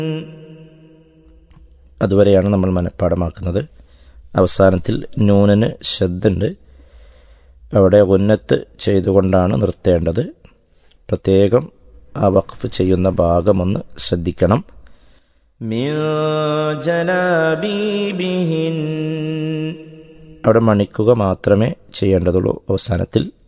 അതുവരെയാണ് നമ്മൾ മനഃപ്പാടമാക്കുന്നത്. അവസാനത്തിൽ നൂനിന് ശദ്ദുണ്ട്. അവിടെ ഉന്നത്ത് ചെയ്തുകൊണ്ടാണ് നിർത്തേണ്ടത്. പ്രത്യേകം ആ വഖഫ് ചെയ്യുന്ന ഭാഗമൊന്ന് ശ്രദ്ധിക്കണം. മിൻ ജലാബീബിഹിൻ അവിടെ മണിക്കുക മാത്രമേ ചെയ്യേണ്ടതുള്ളൂ. അവസാനത്തിൽ